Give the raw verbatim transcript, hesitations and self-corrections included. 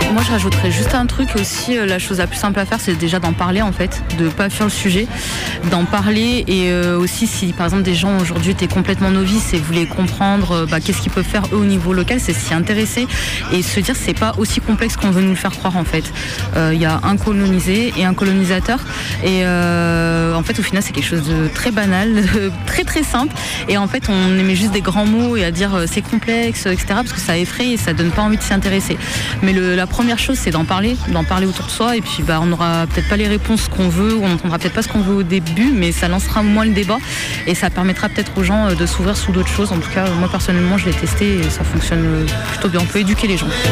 Moi, je rajouterais juste un truc aussi. La chose la plus simple à faire, c'est déjà d'en parler en fait, de pas fuir le sujet, d'en parler et euh, aussi si par exemple des gens aujourd'hui étaient complètement novices et voulaient comprendre bah, qu'est-ce qu'ils peuvent faire eux au niveau local, c'est s'y intéresser et se dire c'est pas aussi complexe qu'on veut nous le faire croire en fait. Il euh, y a un colonisé et un colonisateur et euh, en fait au final c'est quelque chose de très banal, de très très simple et en fait on émet juste des grands mots et à dire euh, c'est complexe, et cetera parce que ça effraie et ça donne pas envie de s'y intéresser. Mais le, la première chose c'est d'en parler, d'en parler autour de soi et puis bah, on n'aura peut-être pas les réponses qu'on veut ou on n'entendra peut-être pas ce qu'on veut au début mais ça lancera au moins le débat et ça permettra peut-être aux gens de s'ouvrir sous d'autres choses. En tout cas moi personnellement je l'ai testé et ça fonctionne plutôt bien, on peut éduquer les gens.